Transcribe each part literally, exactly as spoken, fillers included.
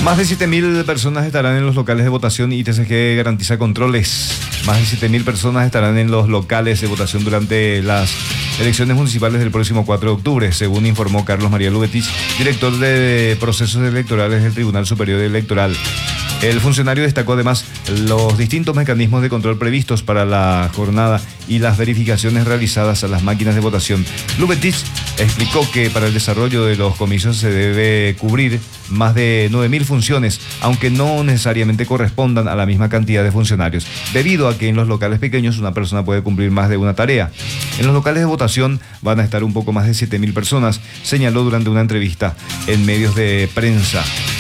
Más de siete mil personas estarán en los locales de votación y T C G garantiza controles. Más de siete mil personas estarán en los locales de votación durante las elecciones municipales del próximo cuatro de octubre, según informó Carlos María Lubetich, director de procesos electorales del Tribunal Superior Electoral. El funcionario destacó además los distintos mecanismos de control previstos para la jornada y las verificaciones realizadas a las máquinas de votación. Lubetich explicó que para el desarrollo de los comicios se debe cubrir más de nueve mil funciones, aunque no necesariamente correspondan a la misma cantidad de funcionarios, debido a que en los locales pequeños una persona puede cumplir más de una tarea. En los locales de votación van a estar un poco más de siete mil personas, señaló durante una entrevista en medios de prensa.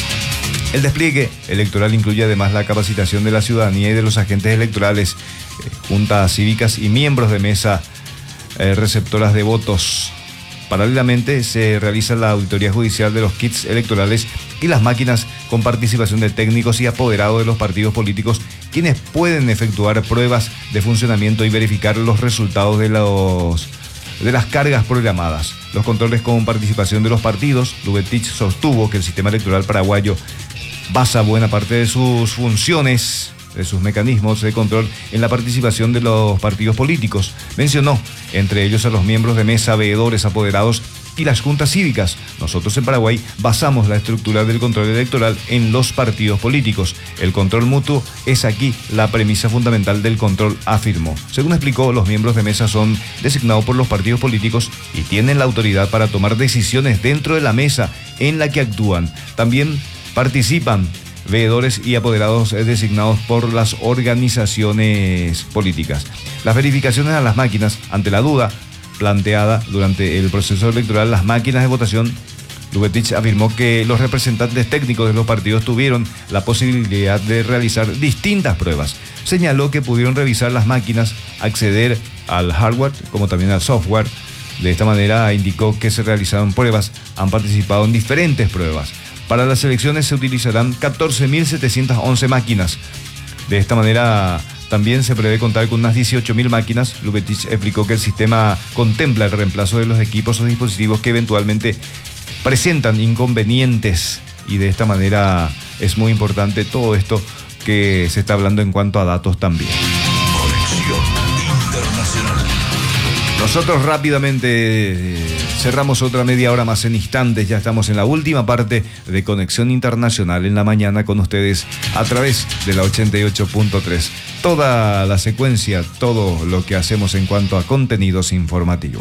El despliegue electoral incluye además la capacitación de la ciudadanía y de los agentes electorales, eh, juntas cívicas y miembros de mesa eh, receptoras de votos. Paralelamente se realiza la auditoría judicial de los kits electorales y las máquinas con participación de técnicos y apoderados de los partidos políticos, quienes pueden efectuar pruebas de funcionamiento y verificar los resultados de los de las cargas programadas. Los controles con participación de los partidos. Lubetich sostuvo que el sistema electoral paraguayo basa buena parte de sus funciones, de sus mecanismos de control en la participación de los partidos políticos. Mencionó, entre ellos, a los miembros de mesa, veedores, apoderados y las juntas cívicas. Nosotros en Paraguay basamos la estructura del control electoral en los partidos políticos. El control mutuo es aquí la premisa fundamental del control, afirmó. Según explicó, los miembros de mesa son designados por los partidos políticos y tienen la autoridad para tomar decisiones dentro de la mesa en la que actúan. También participan veedores y apoderados designados por las organizaciones políticas. Las verificaciones a las máquinas, ante la duda planteada durante el proceso electoral, las máquinas de votación, Lubetich afirmó que los representantes técnicos de los partidos tuvieron la posibilidad de realizar distintas pruebas. Señaló que pudieron revisar las máquinas, acceder al hardware como también al software. De esta manera indicó que se realizaron pruebas, han participado en diferentes pruebas. Para las elecciones se utilizarán catorce mil setecientas once máquinas. De esta manera también se prevé contar con unas dieciocho mil máquinas. Lubetich explicó que el sistema contempla el reemplazo de los equipos o dispositivos que eventualmente presentan inconvenientes, y de esta manera es muy importante todo esto que se está hablando en cuanto a datos también. Conexión Internacional. Nosotros rápidamente cerramos otra media hora más en instantes. Ya estamos en la última parte de Conexión Internacional en la mañana con ustedes a través de la ochenta y ocho punto tres. Toda la secuencia, todo lo que hacemos en cuanto a contenidos informativos.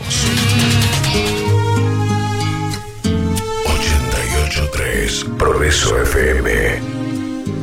ochenta y ocho punto tres Progreso F M.